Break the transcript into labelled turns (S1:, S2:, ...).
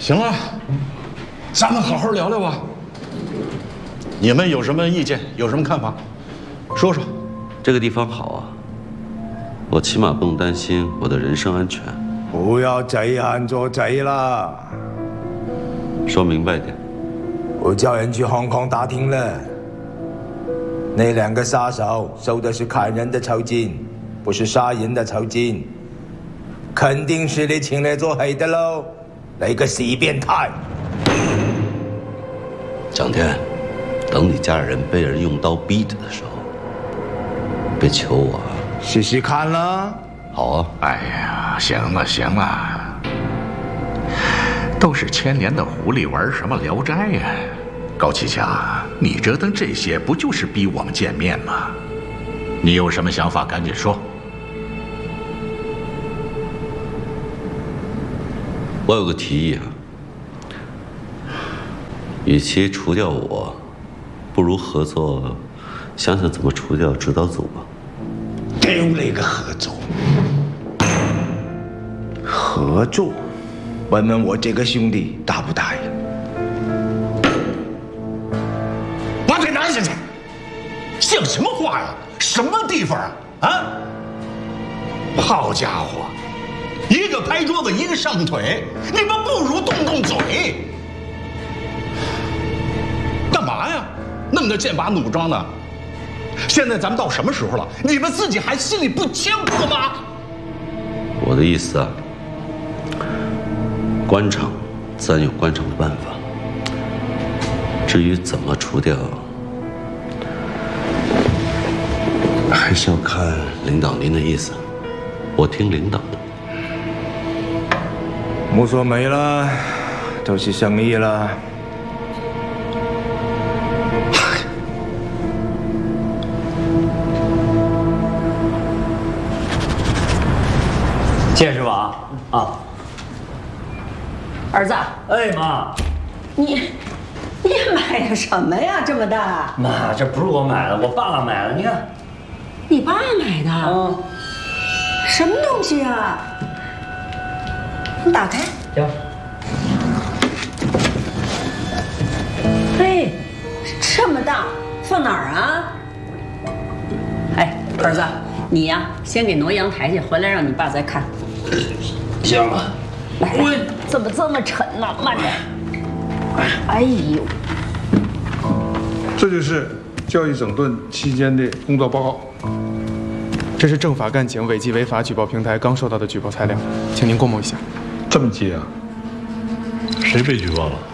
S1: 行了，咱们好好聊聊吧。你们有什么意见？有什么看法？说说。
S2: 这个地方好啊，我起码不用担心我的人身安全。
S3: 不要贼喊捉贼了。
S2: 说明白点。
S3: 我叫人去香港打听了，那2个杀手收的是砍人的酬金，不是杀人的酬金，肯定是你请来做黑的喽，你个死变态！
S2: 蒋天，等你家人被人用刀逼着的时候，别求我。
S3: 试试看啦。
S2: 好啊。
S4: 哎呀，行了行了，都是千年的狐狸，玩什么聊斋呀？高启强，你折腾这些不就是逼我们见面吗？你有什么想法赶紧说。
S2: 我有个提议啊，与其除掉我，不如合作，想想怎么除掉指导组吧。
S3: 丢你个合作！合作？问问我这个兄弟答不答应？
S1: 把腿拿下去！像什么话呀？什么地方啊？啊！好家伙，一个拍桌子，一个上腿，你们不如动动嘴。干嘛呀？那么多剑拔弩张的。现在咱们到什么时候了？你们自己还心里不清楚吗？
S2: 我的意思啊，官场自然有官场的办法，至于怎么除掉，还是要看领导您的意思。我听领导的。
S3: 无所谓了，都是生意了。
S5: 谢师傅啊！啊，
S6: 儿子，
S5: 哎妈，
S6: 你买的什么呀？这么大？
S5: 妈，这不是我买的，我爸爸买的。你看，
S6: 你爸买的？
S5: 嗯，
S6: 什么东西啊？你打开。
S5: 行。
S6: 嘿，这么大，放哪儿啊？哎，儿子，你呀，先给挪阳台去，回来让你爸再看。
S5: 行了。
S6: 来，怎么这么沉呢？慢点。哎呦，
S7: 这就是教育整顿期间的工作报告。
S8: 这是政法干警违纪违法举报平台刚收到的举报材料，请您过目一下。
S7: 这么急啊？
S9: 谁被举报了？